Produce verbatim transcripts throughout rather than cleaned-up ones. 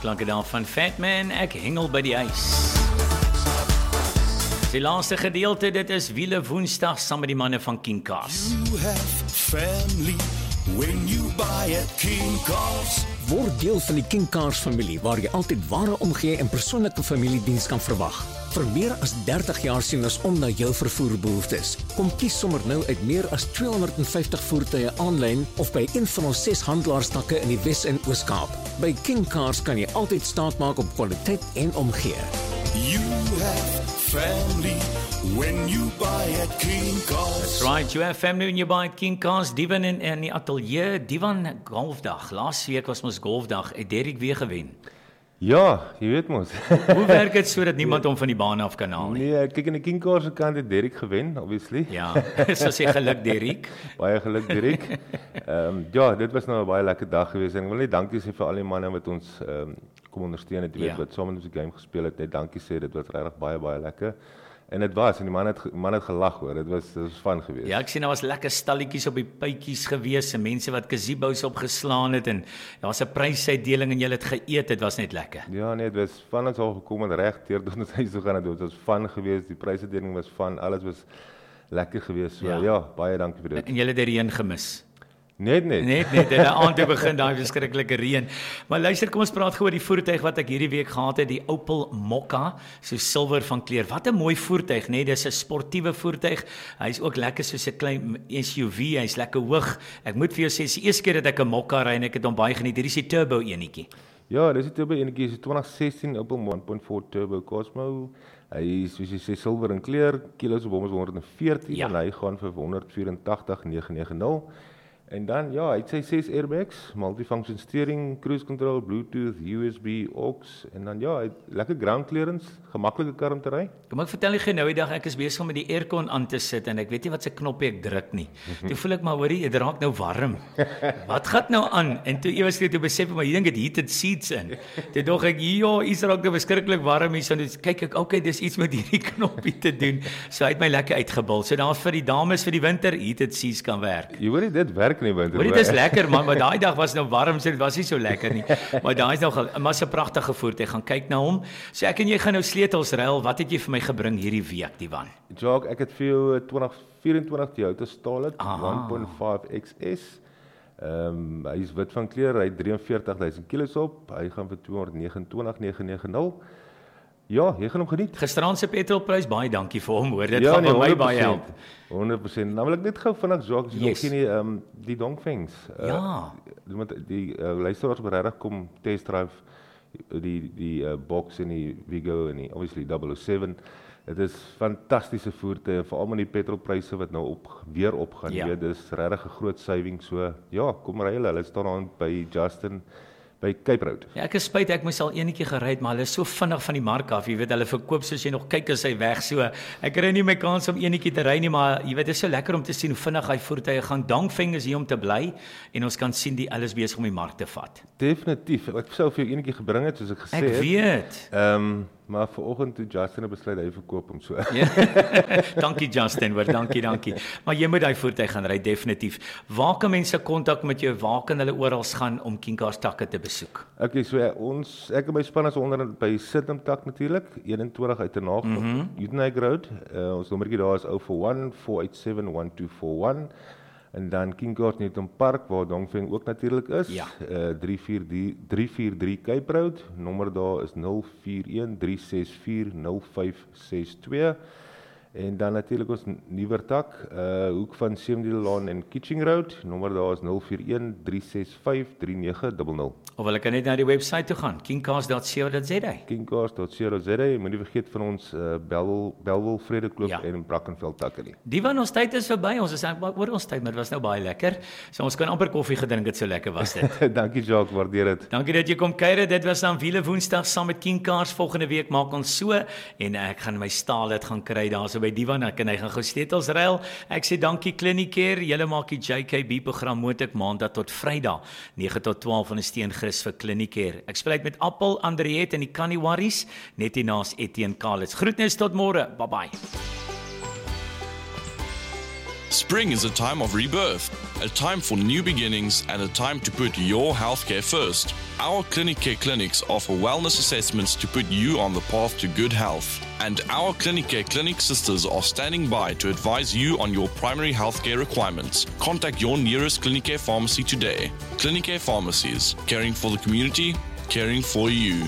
Klanke daar van Fatman, ek hengel by die ys. Die laaste gedeelte, dit is Wiele Woensdag saam met die manne van King Cars. You have family when you buy at King Cars. Word deel van die King Cars familie waar jy altyd ware omgee en persoonlike familiediens kan verwag. Vir meer as dertig jaar sien ons om na jou vervoerbehoeftes. Kom kies sommer nou uit meer as tweehonderdvyftig voertuie aanlyn of by een van ons ses handelaarstakke in die Wes- en Oos-Kaap. By King Cars kan jy altyd staat maak op kwaliteit en omgee. You have family when you buy at King Cars. That's right, you have family when you buy at King Cars. Divan in, in die atelier, Divan golfdag. Laas week was ons golfdag, het Derek weer gewen. Ja, jy weet mos. Hoe werk dit sodat niemand hom van die baan af kan haal nie? Nee, kyk in die King Cars se kant het Derek gewen, obviously. Ja, so sê geluk Derek. Baie geluk Derek. Ehm um, ja, dit was nou 'n baie lekker dag geweest en ek wil net dankie sê vir al die manne wat ons ehm um, kom ondersteun het, jy weet, Ja. wat saam met ons die game gespeel het. Net dankie sê, dit was regtig baie baie lekker. En dit was en die man het man het gelag hoor. Dit was dit was fun geweest. Ja, ek sien daar was lekker stalletjies op die pypies gewees en mense wat gazebo's opgeslaan het en daar was 'n prysuitdeling en jy het geëet, dit was net lekker. Ja, nee, dit was van ons al gekom en reg deur tot ons huis toe gaan. Dit was fun geweest. Die prysuitdeling was fun. Alles was lekker geweest. So Ja. ja, baie dankie vir dit. En jy het die reën gemis. Net net. Net net in die aand toe begin daai verskriklike reën. Maar luister, kom ons praat gou oor die voertuig wat ek hierdie week gehad het, die Opel Mokka, so silwer van kleur. Wat 'n mooi voertuig, né? Nee? Dis 'n sportiewe voertuig. Hy's ook lekker soos 'n klein S U V, hy's lekker hoog. Ek moet vir jou sê, dis die eerste keer dat ek 'n Mokka ry en ek het hom baie geniet. Hier is die turbo enetjie. Ja, dis die turbo enetjie, is twintig sestien Opel one point four turbo Cosmo. Hy is soos jy sê silwer in kleur, kilos op hom is honderd veertien Ja. en hy gaan vir honderd vyf agt nege nege nul. En dan ja, hy het sy ses airbags, multifunction steering, cruise control, Bluetooth, U S B, aux en dan ja, hy het lekker ground clearance, gemaklike kar om te ry. Kom ek vertel jou nou die dag ek is besig om met die aircon aan te sit en ek weet nie wat se knoppie ek druk nie. Toe voel ek maar hoorie, dit raak nou warm. Wat gaan nou aan? En toe eers toe besef ek maar hier dink dit heated seats in. Toe dog ek ja, iets raak nou verskriklik warm hier, so dus kyk ek okay, dis iets met hierdie knoppie te doen. So hy het my lekker uitgebul. So daar's vir die dames vir die winter heated seats kan werk. Jy hoor nie dit werk nie winter. Hoor dit is lekker man, maar daai dag was nou warm, so dit was nie so lekker nie. Maar daai is nou 'n massa pragtige voertuig. Gaan kyk na hom. So ek en jy gaan nou sleutels ruil. Wat het jy vir my gebring hierdie week, Divan? Jacques, ek het vir jou twintig vyf-en-twintig Toyota Starlet Aha. one point five X S. Ehm um, hy is wit van kleur, hy het drie en veertig duisend kilos op. Hy gaan vir tweehonderd vyf nege nege nege nul. Ja, jy gaan hom geniet. Gisterand se petrolprys, baie dankie vir hom, hoor. Dit Ja, gaan nee, vir my honderd baie persent. help. honderd persent. Nou wil ek net gou vinnig Jacques, Yes. yes. nog nie ehm um, die Dongfengs. Uh, Ja. Want die uh, luisteraars moet regtig kom test drive die die uh, box en die Vigo en die obviously double oh seven. Dit is fantastiese voertuie, veral met die petrolpryse wat nou op weer opgaan. Ja. Jy weet, dis regtig 'n groot saving. So ja, kom ry hulle. Hulle staan aan by Justin by Cape Road. Ja, ek is spyt ek moes al eenetjie gery het, maar hulle is so vinnig van die mark af. Jy weet, hulle verkoop soos jy nog kyk as hy weg. So ek kry nie my kans om eenetjie te ry nie, maar jy weet, dit is so lekker om te sien hoe vinnig hy voertuie gaan. Dongfeng is hier om te bly en ons kan sien die alles besig om die mark te vat. Definitief. Ek sou vir jou eenetjie gebring het soos ek gesê Ek het. weet. Ehm um, maar vanoggend toe Justin besluit hy verkoop hom so. Ja. Dankie Justin, hoor, dankie, dankie. Maar jy moet daai voertuig gaan ry definitief. Waar kan mense kontak met jou? Waar kan hulle oral gaan om King Cars takke te besoek? Okay, so ja, ons ek en my span is onder by Sydenham tak natuurlik, eenentwintig Uitenhage mm -hmm. op Uitenhage Road. Uh, ons nommertjie daar is zero four one, four eight seven, one two four one. En dan King Cars Newton Park waar Dongfeng ook natuurlik is. Ja. Uh, drie vier drie Cape Road. Nommer daar is zero four one, three six four, zero five six two. En dan natuurlik ons nuwer tak, uh hoek van Seemdale Laan en Kitching Road. Nommer daar is zero four one, three six five, three nine zero zero. Of hulle kan net na die webwerf toe gaan, king cars dot co dot za. king cars dot co dot za. Moenie vergeet van ons uh, Bellville, Bellville Vredeklub Ja. en Brackenfell takke nie. Die van ons tyd is verby. Ons is eintlik oor ons tyd, maar dit was nou baie lekker. So ons kan amper koffie gedrink het, so lekker was dit. Dankie Jacques, waardeer dit. Dankie dat jy kom kuier. Dit was dan Wiele Woensdag saam met King Cars. Volgende week maak ons so en ek gaan my staal dit gaan kry daarso by Divan en hy gaan gou steetels ruil. Ek sê dankie Clinicare. Julle maak die J K B program moontlik maandag tot Vrydag nege tot twaalf van 'n steengris vir Clinicare. Ek speel met Appel, Andriet en die Kanniwaris net hiernaas Etienne Kalitz. Groetnis tot môre. Bye bye. Spring is a time of rebirth, a time for new beginnings and a time to put your healthcare first. Our Clinic Care clinics offer wellness assessments to put you on the path to good health. And our Clinic Care clinic sisters are standing by to advise you on your primary healthcare requirements. Contact your nearest Clinic Care pharmacy today. Clinic Care Pharmacies, caring for the community, caring for you.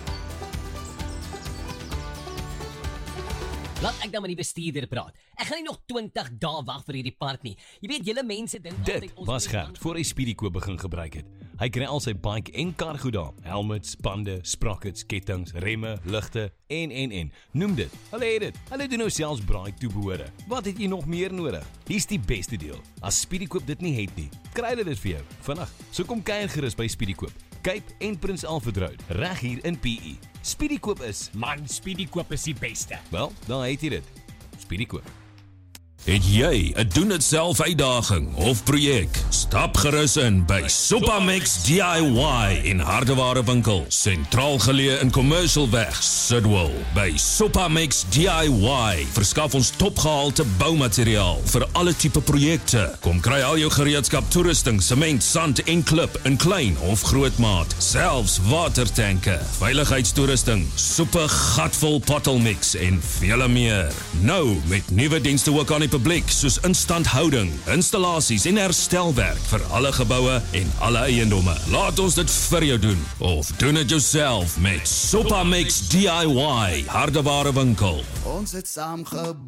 Laat ek dan met die bestuurder praat. Ek gaan nie nog twintig dae wag vir hierdie part nie. Jy weet, julle mense dink altyd Dit was Gert voor hy Speedykoop begin gebruik het. Hy kry al sy bike en kar goed daar. Helmets, bande, sprockets, kettinge, remme, ligte en en en. Noem dit. Hulle het dit. Hulle doen nou selfs braai toebehore. Wat het jy nog meer nodig? Hier's die beste deel. As Speedykoop dit nie het nie, kry hulle dit vir jou vinnig. So kom kuier gerus by Speedykoop. Cape en Prins Alfred Road, reg hier in P E. Speedykoop is, man, Speedykoop is die beste. wel, dan het jy dit. Speedykoop. Het jy 'n doen dit self uitdaging of projek? Stap gerus in by Sopamex D I Y in Hardeware winkel, sentraal geleë in Commercialweg, Sidwell. By Sopamex D I Y verskaf ons topgehalte boumateriaal vir alle tipe projekte. Kom kry al jou gereedskap, toerusting, sement, sand en klip in klein of groot maat, selfs watertanke, veiligheidstoerusting, soepe gatvol pottelmix en vele meer. Nou met nuwe dienste ook aan die publiek soos instandhouding, installasies en herstelwerk vir alle geboue en alle eiendomme. Laat ons dit vir jou doen of doen dit jouself met Sopamex D I Y Hardeware winkel. Ons het saam gebou.